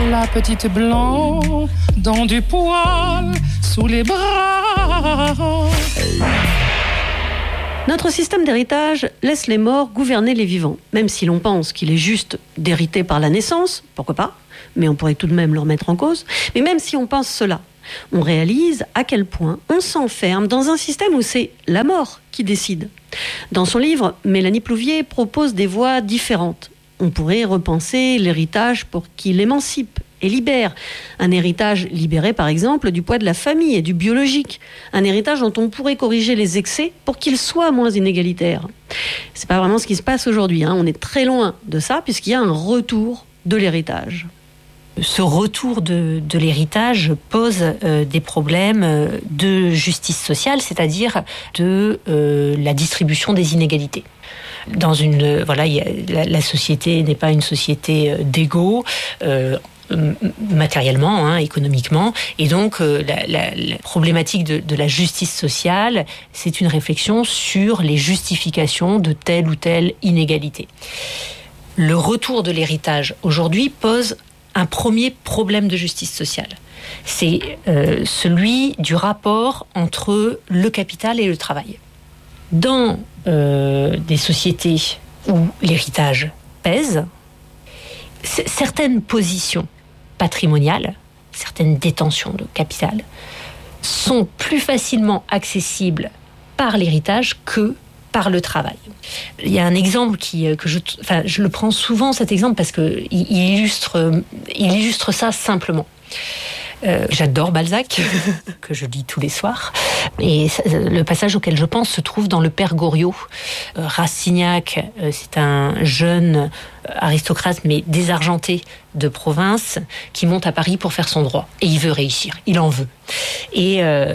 La petite blanc dans du poil sous les bras. Notre système d'héritage laisse les morts gouverner les vivants. Même si l'on pense qu'il est juste d'hériter par la naissance, pourquoi pas, mais on pourrait tout de même le remettre en cause. Mais même si on pense cela, on réalise à quel point on s'enferme dans un système où c'est la mort qui décide. Dans son livre, Mélanie Plouvier propose des voies différentes. On pourrait repenser l'héritage pour qu'il émancipe et libère. Un héritage libéré, par exemple, du poids de la famille et du biologique. Un héritage dont on pourrait corriger les excès pour qu'il soit moins inégalitaire. C'est pas vraiment ce qui se passe aujourd'hui, hein. On est très loin de ça, puisqu'il y a un retour de l'héritage. Ce retour de l'héritage pose des problèmes de justice sociale, c'est-à-dire de la distribution des inégalités. La société n'est pas une société d'égaux, matériellement, économiquement, et donc la problématique de la justice sociale, c'est une réflexion sur les justifications de telle ou telle inégalité. Le retour de l'héritage aujourd'hui pose un premier problème de justice sociale. C'est celui du rapport entre le capital et le travail. Dans des sociétés où l'héritage pèse, certaines positions patrimoniales, certaines détentions de capital, sont plus facilement accessibles par l'héritage que par le travail. Il y a un exemple je le prends souvent, cet exemple, parce qu'il illustre ça simplement. J'adore Balzac, que je lis tous les soirs. Et le passage auquel je pense se trouve dans Le Père Goriot. Rastignac, c'est un jeune aristocrate, mais désargenté de province, qui monte à Paris pour faire son droit. Et il veut réussir, il en veut. Et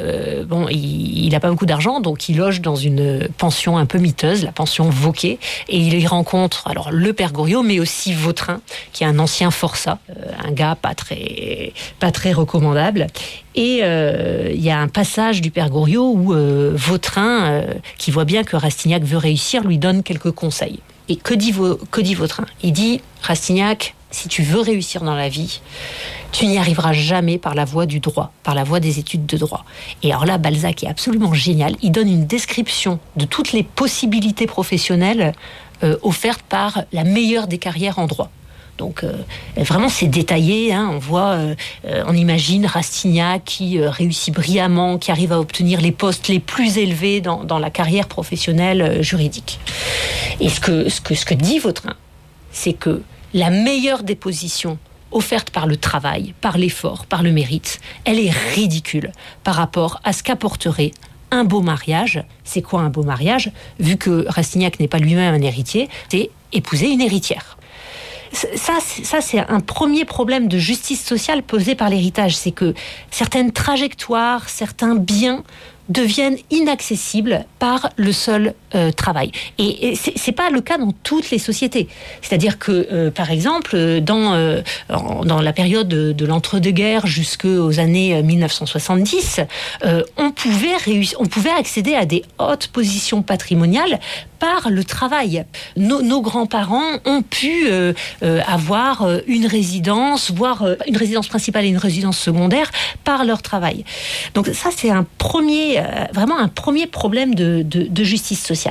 il n'a pas beaucoup d'argent, donc il loge dans une pension un peu miteuse, la pension Vauquet, et il y rencontre alors le Père Goriot, mais aussi Vautrin, qui est un ancien forçat, un gars pas très recommandable. Et il y a un passage du Père Goriot où Vautrin, qui voit bien que Rastignac veut réussir, lui donne quelques conseils. Et que dit Vautrin ? Il dit, Rastignac, si tu veux réussir dans la vie, tu n'y arriveras jamais par la voie du droit, par la voie des études de droit. Et alors là, Balzac est absolument génial. Il donne une description de toutes les possibilités professionnelles offertes par la meilleure des carrières en droit. Donc vraiment c'est détaillé, on imagine Rastignac qui réussit brillamment, qui arrive à obtenir les postes les plus élevés dans la carrière professionnelle juridique. Et ce que dit Vautrin, c'est que la meilleure des positions offerte par le travail, par l'effort, par le mérite, elle est ridicule par rapport à ce qu'apporterait un beau mariage. C'est quoi un beau mariage ? Vu que Rastignac n'est pas lui-même un héritier, c'est épouser une héritière. Ça, c'est un premier problème de justice sociale posé par l'héritage. C'est que certaines trajectoires, certains biens deviennent inaccessibles par le seul travail. Et c'est pas le cas dans toutes les sociétés. C'est-à-dire que, par exemple, dans la période de l'entre-deux-guerres jusqu'aux années 1970, on pouvait accéder à des hautes positions patrimoniales par le travail. Nos grands-parents ont pu avoir une résidence, voire une résidence principale et une résidence secondaire par leur travail. Donc ça, c'est vraiment un premier problème de justice sociale.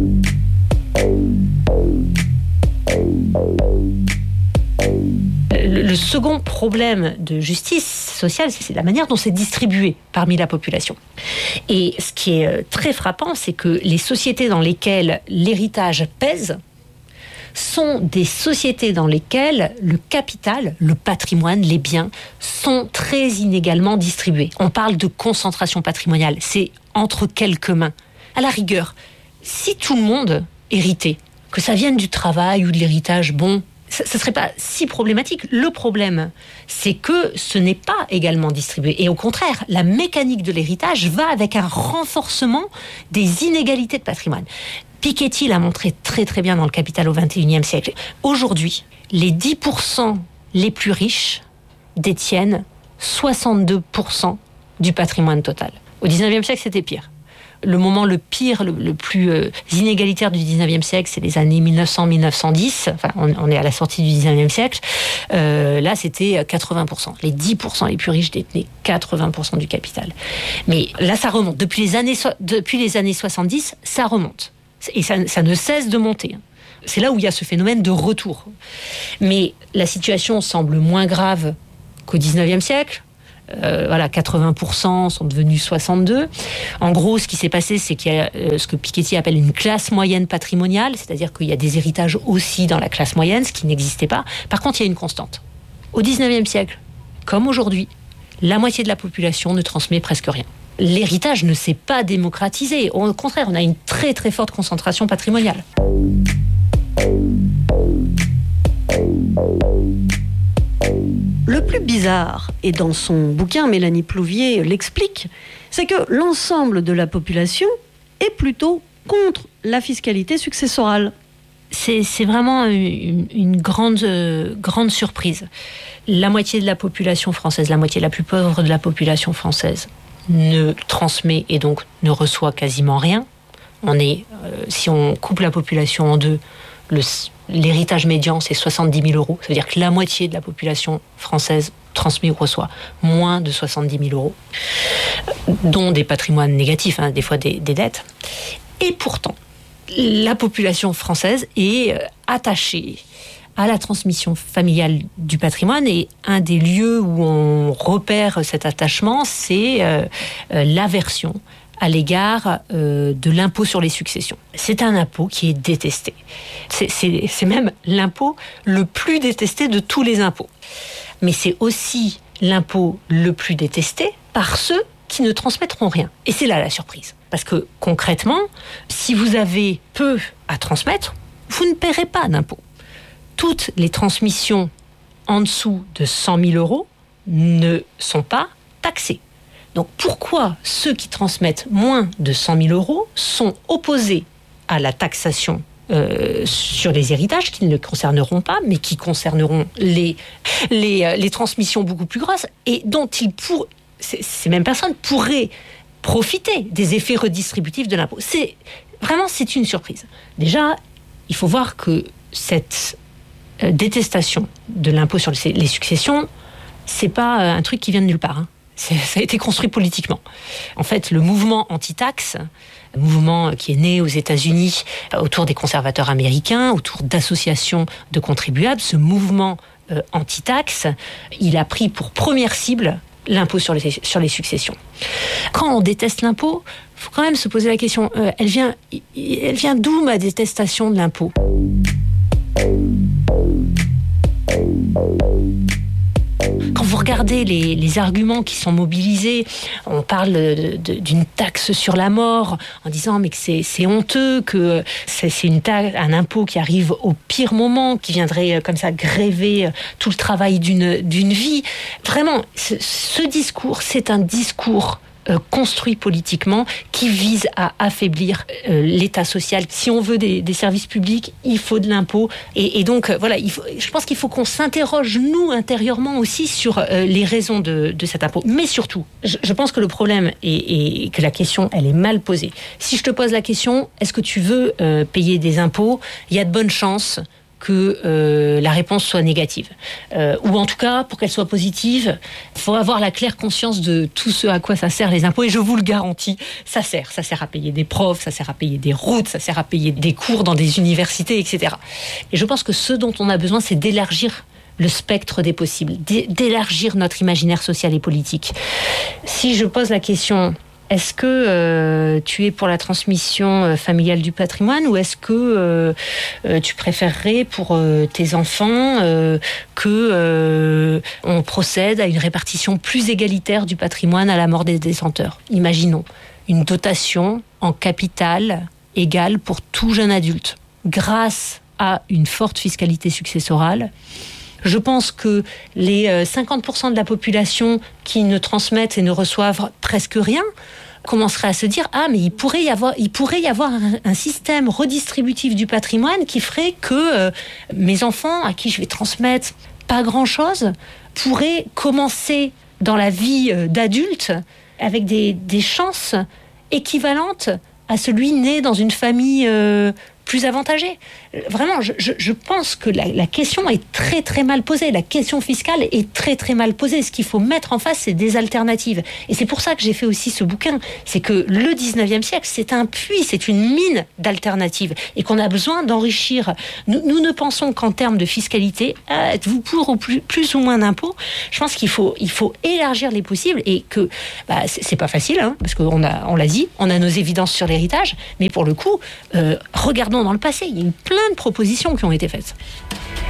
Le second problème de justice sociale, c'est la manière dont c'est distribué parmi la population. Et ce qui est très frappant, c'est que les sociétés dans lesquelles l'héritage pèse sont des sociétés dans lesquelles le capital, le patrimoine, les biens sont très inégalement distribués. On parle de concentration patrimoniale, c'est entre quelques mains. À la rigueur, si tout le monde héritait, que ça vienne du travail ou de l'héritage, ça ne serait pas si problématique. Le problème, c'est que ce n'est pas également distribué. Et au contraire, la mécanique de l'héritage va avec un renforcement des inégalités de patrimoine. Piketty l'a montré très très bien dans le Capital au XXIe siècle. Aujourd'hui, les 10% les plus riches détiennent 62% du patrimoine total. Au XIXe siècle, c'était pire. Le moment le pire, le plus inégalitaire du 19e siècle, c'est les années 1900-1910. Enfin, on est à la sortie du 19e siècle. Là, c'était 80%. Les 10% les plus riches détenaient 80% du capital. Mais là, ça remonte. Depuis les années 70, ça remonte. Et ça ne cesse de monter. C'est là où il y a ce phénomène de retour. Mais la situation semble moins grave qu'au 19e siècle. 80% sont devenus 62%. En gros, ce qui s'est passé, c'est qu'il y a ce que Piketty appelle une classe moyenne patrimoniale, c'est-à-dire qu'il y a des héritages aussi dans la classe moyenne, ce qui n'existait pas. Par contre, il y a une constante. Au 19e siècle, comme aujourd'hui, la moitié de la population ne transmet presque rien. L'héritage ne s'est pas démocratisé. Au contraire, on a une très très forte concentration patrimoniale. Le plus bizarre, et dans son bouquin, Mélanie Plouvier l'explique, c'est que l'ensemble de la population est plutôt contre la fiscalité successorale. C'est vraiment une grande surprise. La moitié de la population française, la moitié la plus pauvre de la population française, ne transmet et donc ne reçoit quasiment rien. Si on coupe la population en deux, l'héritage médian, c'est 70 000 euros. Ça veut dire que la moitié de la population française transmet ou reçoit moins de 70 000 euros, dont des patrimoines négatifs, des fois des dettes. Et pourtant, la population française est attachée à la transmission familiale du patrimoine, et un des lieux où on repère cet attachement, c'est l'aversion à l'égard de l'impôt sur les successions. C'est un impôt qui est détesté. C'est même l'impôt le plus détesté de tous les impôts. Mais c'est aussi l'impôt le plus détesté par ceux qui ne transmettront rien. Et c'est là la surprise. Parce que concrètement, si vous avez peu à transmettre, vous ne paierez pas d'impôt. Toutes les transmissions en dessous de 100 000 euros ne sont pas taxées. Donc pourquoi ceux qui transmettent moins de 100 000 euros sont opposés à la taxation sur les héritages qui ne concerneront pas, mais qui concerneront les transmissions beaucoup plus grosses, et dont ces mêmes personnes pourraient profiter des effets redistributifs de l'impôt. C'est une surprise. Déjà, il faut voir que cette détestation de l'impôt sur les successions, c'est pas un truc qui vient de nulle part. Ça a été construit politiquement. En fait, le mouvement anti-taxe, un mouvement qui est né aux États-Unis autour des conservateurs américains, autour d'associations de contribuables, ce mouvement anti-taxe, il a pris pour première cible l'impôt sur les successions. Quand on déteste l'impôt, il faut quand même se poser la question, elle vient d'où ma détestation de l'impôt ? Quand vous regardez les arguments qui sont mobilisés, on parle d'une taxe sur la mort, en disant mais que c'est honteux, que c'est un impôt qui arrive au pire moment, qui viendrait comme ça gréver tout le travail d'une vie. Vraiment, ce discours, c'est un discours construit politiquement qui vise à affaiblir l'État social. Si on veut des services publics, il faut de l'impôt. Et donc, voilà, je pense qu'il faut qu'on s'interroge, nous, intérieurement aussi, sur les raisons de cet impôt. Mais surtout, je pense que le problème et que la question, elle est mal posée. Si je te pose la question, est-ce que tu veux payer des impôts ? Il y a de bonnes chances que la réponse soit négative. Ou en tout cas, pour qu'elle soit positive, il faut avoir la claire conscience de tout ce à quoi ça sert les impôts. Et je vous le garantis, ça sert. Ça sert à payer des profs, ça sert à payer des routes, ça sert à payer des cours dans des universités, etc. Et je pense que ce dont on a besoin, c'est d'élargir le spectre des possibles, d'élargir notre imaginaire social et politique. Si je pose la question... Est-ce que tu es pour la transmission familiale du patrimoine, ou est-ce que tu préférerais pour tes enfants que on procède à une répartition plus égalitaire du patrimoine à la mort des détenteurs ? Imaginons une dotation en capital égale pour tout jeune adulte. Grâce à une forte fiscalité successorale, je pense que les 50% de la population qui ne transmettent et ne reçoivent presque rien commenceraient à se dire « Ah, mais il pourrait y avoir un système redistributif du patrimoine qui ferait que mes enfants, à qui je vais transmettre pas grand-chose, pourraient commencer dans la vie d'adulte avec des chances équivalente à celui né dans une famille plus avantagée. Vraiment, je pense que la question est très très mal posée. La question fiscale est très très mal posée. Ce qu'il faut mettre en face, c'est des alternatives. Et c'est pour ça que j'ai fait aussi ce bouquin. C'est que le 19e siècle, c'est un puits, c'est une mine d'alternatives. Et qu'on a besoin d'enrichir. Nous ne pensons qu'en termes de fiscalité, êtes-vous pour ou plus ou moins d'impôts? Je pense qu'il faut élargir les possibles et que c'est pas facile, hein, parce qu'on l'a dit, on a nos évidences sur l'héritage, mais pour le coup, regardons dans le passé, il y a eu plein de propositions qui ont été faites.